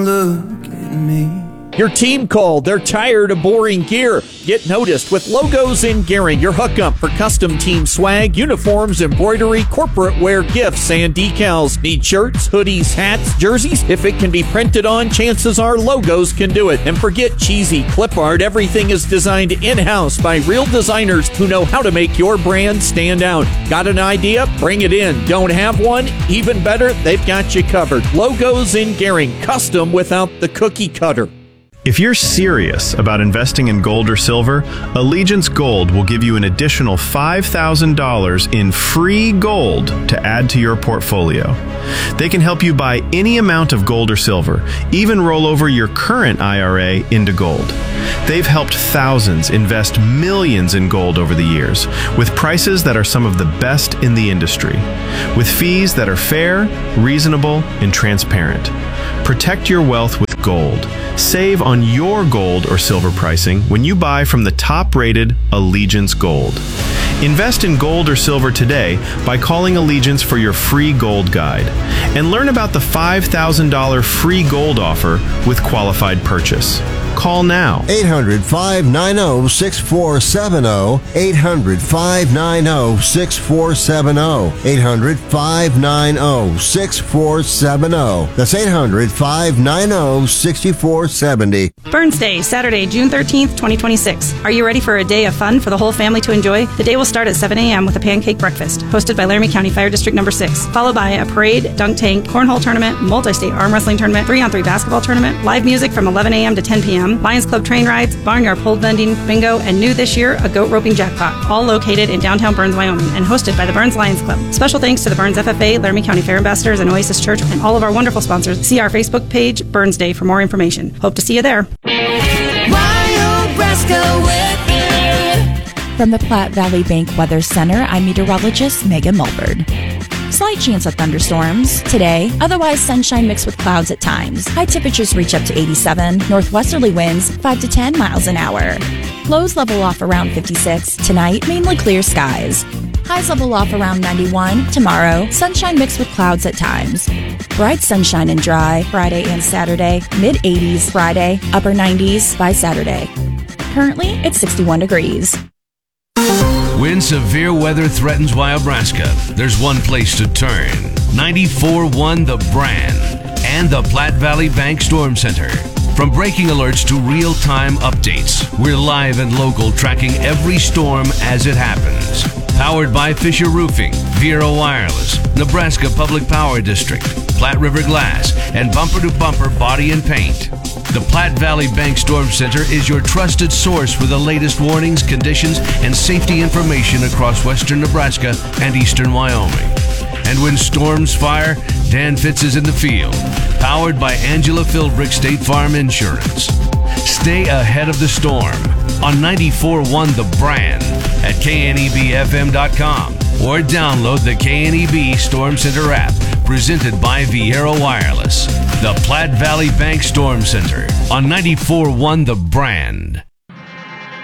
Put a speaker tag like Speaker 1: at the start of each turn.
Speaker 1: Look at me.
Speaker 2: Your team called. They're tired of boring gear. Get noticed with Logos in Gearing, your hookup for custom team swag, uniforms, embroidery, corporate wear, gifts, and decals. Need shirts, hoodies, hats, jerseys? If it can be printed on, chances are Logos can do it. And forget cheesy clip art. Everything is designed in-house by real designers who know how to make your brand stand out. Got an idea? Bring it in. Don't have one? Even better, they've got you covered. Logos in Gearing, custom without the cookie cutter.
Speaker 3: If you're serious about investing in gold or silver, Allegiance Gold will give you an additional $5,000 in free gold to add to your portfolio. They can help you buy any amount of gold or silver, even roll over your current IRA into gold. They've helped thousands invest millions in gold over the years, with prices that are some of the best in the industry, with fees that are fair, reasonable, and transparent. Protect your wealth with gold. Save on your gold or silver pricing when you buy from the top-rated Allegiance Gold. Invest in gold or silver today by calling Allegiance for your free gold guide. And learn about the $5,000 free gold offer with qualified purchase. Call now.
Speaker 4: 800-590-6470. 800-590-6470. 800-590-6470. That's 800-590-6470.
Speaker 5: Burns Day, Saturday, June 13th, 2026. Are you ready for a day of fun for the whole family to enjoy? The day will start at 7 a.m. with a pancake breakfast, hosted by Laramie County Fire District Number 6, followed by a parade, dunk tank, cornhole tournament, multi-state arm wrestling tournament, 3-on-3 basketball tournament, live music from 11 a.m. to 10 p.m., Lions Club train rides, barnyard pole vending, bingo, and new this year, a goat roping jackpot, all located in downtown Burns, Wyoming, and hosted by the Burns Lions Club. Special thanks to the Burns FFA, Laramie County Fair Ambassadors, and Oasis Church, and all of our wonderful sponsors. See our Facebook page, Burns Day, for more information. Hope to see you there.
Speaker 6: From the Platte Valley Bank Weather Center, I'm meteorologist Megan Mulford. Slight chance of thunderstorms today, otherwise sunshine mixed with clouds at times. High temperatures reach up to 87, northwesterly winds 5 to 10 miles an hour. Lows level off around 56. Tonight, mainly clear skies. Highs level off around 91. Tomorrow, sunshine mixed with clouds at times. Bright sunshine and dry Friday and Saturday. Mid-80s Friday, upper 90s by Saturday. Currently, it's 61 degrees.
Speaker 7: When severe weather threatens Wyobraska, there's one place to turn. 94.1 The Brand and the Platte Valley Bank Storm Center. From breaking alerts to real-time updates, we're live and local tracking every storm as it happens. Powered by Fisher Roofing, Viera Wireless, Nebraska Public Power District, Platte River Glass, and Bumper to Bumper Body and Paint. The Platte Valley Bank Storm Center is your trusted source for the latest warnings, conditions, and safety information across western Nebraska and eastern Wyoming. And when storms fire, Dan Fitz is in the field, powered by Angela Philbrick State Farm Insurance. Stay ahead of the storm on 94.1 The Brand at knebfm.com or download the KNEB Storm Center app presented by Viera Wireless. The Platte Valley Bank Storm Center on 94.1 The Brand.